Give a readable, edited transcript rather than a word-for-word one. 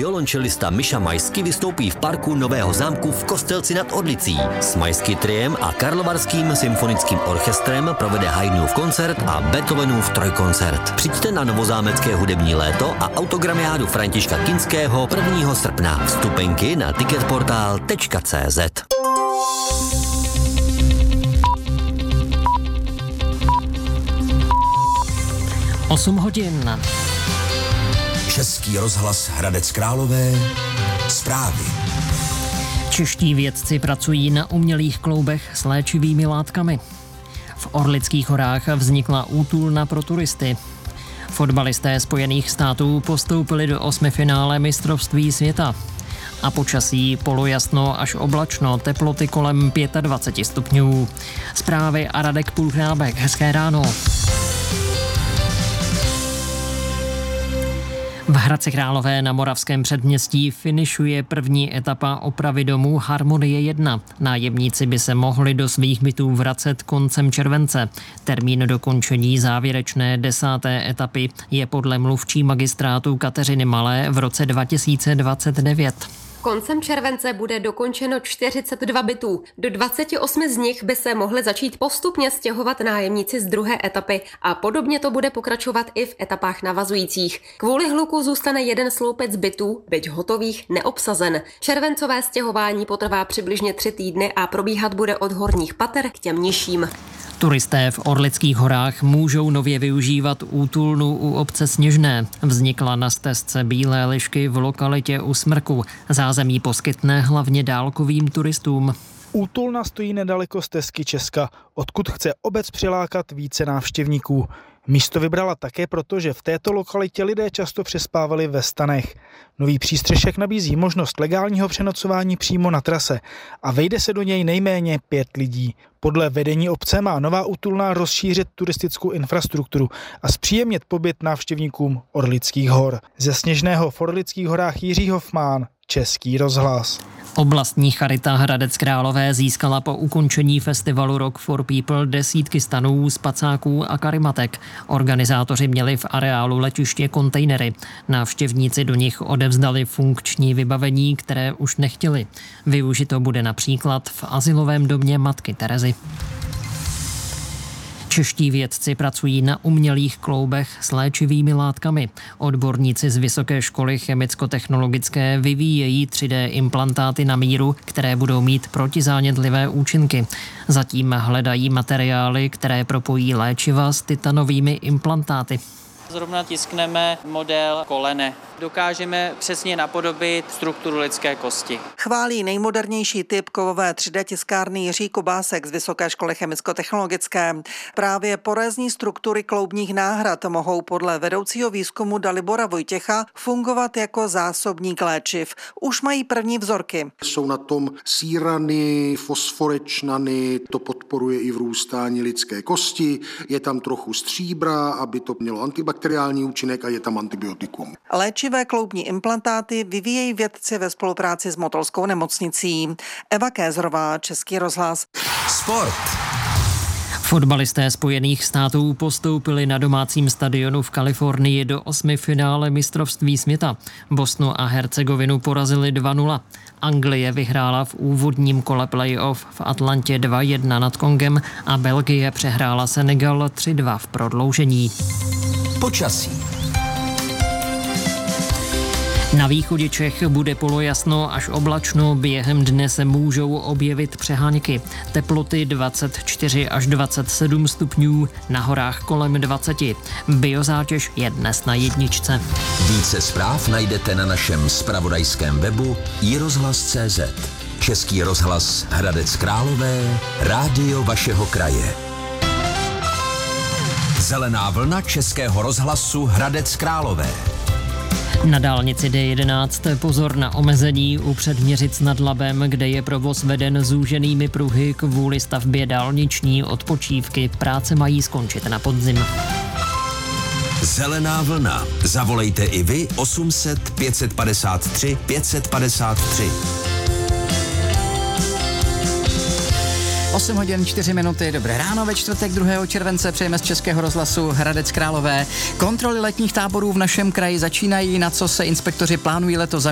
violončelista Miša Majsky vystoupí v parku Nového zámku v Kostelci nad Orlicí. S Majsky triem a Karlovarským symfonickým orchestrem provede Haydnův koncert a Beethovenův trojkoncert. Přijďte na novozámecké hudební léto a autogramiádu Františka Kinského 1. srpna. Vstupenky na ticketportal.cz. 8 hodin. Český rozhlas Hradec Králové. Zprávy. Čeští vědci pracují na umělých kloubech s léčivými látkami. V Orlických horách vznikla útulna pro turisty. Fotbalisté Spojených států postoupili do 8. finále mistrovství světa. A počasí polojasno až oblačno, teploty kolem 25 stupňů. Zprávy a Radek Půlchrábek. Hezké ráno. V Hradci Králové na Moravském předměstí finišuje první etapa opravy domu Harmonie 1. Nájemníci by se mohli do svých bytů vracet koncem července. Termín dokončení závěrečné 10. etapy je podle mluvčí magistrátu Kateřiny Malé v roce 2029. Koncem července bude dokončeno 42 bytů. Do 28 z nich by se mohli začít postupně stěhovat nájemníci z druhé etapy a podobně to bude pokračovat i v etapách navazujících. Kvůli hluku zůstane jeden sloupec bytů, byť hotových, neobsazen. Červencové stěhování potrvá přibližně 3 týdny a probíhat bude od horních pater k těm nižším. Turisté v Orlických horách můžou nově využívat útulnu u obce Sněžné. Vznikla na stezce Bílé lišky v lokalitě u Smrku. Zázemí poskytne hlavně dálkovým turistům. Útulna stojí nedaleko stezky Česka, odkud chce obec přilákat více návštěvníků. Místo vybrala také proto, že v této lokalitě lidé často přespávali ve stanech. Nový přístřešek nabízí možnost legálního přenocování přímo na trase a vejde se do něj nejméně 5 lidí. Podle vedení obce má nová útulna rozšířit turistickou infrastrukturu a zpříjemnit pobyt návštěvníkům Orlických hor. Ze Sněžného v Orlických horách Jiří Hofmán, Český rozhlas. Oblastní charita Hradec Králové získala po ukončení festivalu Rock for People desítky stanů, spacáků a karimatek. Organizátoři měli v areálu letiště kontejnery. Návštěvníci do nich odevzdali funkční vybavení, které už nechtěli. Využito bude například v azylovém domě Matky Terezy. Čeští vědci pracují na umělých kloubech s léčivými látkami. Odborníci z Vysoké školy chemicko-technologické vyvíjejí 3D implantáty na míru, které budou mít protizánětlivé účinky. Zatím hledají materiály, které propojí léčiva s titanovými implantáty. Zrovna tiskneme model kolene. Dokážeme přesně napodobit strukturu lidské kosti. Chválí nejmodernější typ kovové 3D tiskárny Jiří Kubásek z Vysoké školy chemicko-technologické. Právě porézní struktury kloubních náhrad mohou podle vedoucího výzkumu Dalibora Vojtěcha fungovat jako zásobník léčiv. Už mají první vzorky. Jsou na tom sírany, fosforečnany, to podporuje i vrůstání lidské kosti, je tam trochu stříbra, aby to mělo antibakteriální účinek a je tam antibiotikum. Léčivé kloubní implantáty vyvíjejí vědci ve spolupráci s Motolskou nemocnicí. Eva Kézrová, Český rozhlas. Sport. Fotbalisté Spojených států postoupili na domácím stadionu v Kalifornii do 8. finále mistrovství světa. Bosnu a Hercegovinu porazili 2-0. Anglie vyhrála v úvodním kole playoff v Atlantě 2-1 nad Kongem a Belgie přehrála Senegal 3-2 v prodloužení. Počasí. Na východě Čech bude polojasno až oblačno, během dne se můžou objevit přeháňky. Teploty 24 až 27 stupňů, na horách kolem 20. Biozátěž je dnes na 1. Více zpráv najdete na našem zpravodajském webu iRozhlas.cz. Český rozhlas Hradec Králové, rádio vašeho kraje. Zelená vlna Českého rozhlasu Hradec Králové. Na dálnici D11 pozor na omezení u Předměřic nad Labem, kde je provoz veden zúženými pruhy kvůli stavbě dálniční odpočívky. Práce mají skončit na podzim. Zelená vlna. Zavolejte i vy 800 553 553. 8 hodin 4 minuty, dobré ráno ve čtvrtek 2. července, přejeme z Českého rozhlasu Hradec Králové. Kontroly letních táborů v našem kraji začínají, na co se inspektoři plánují letos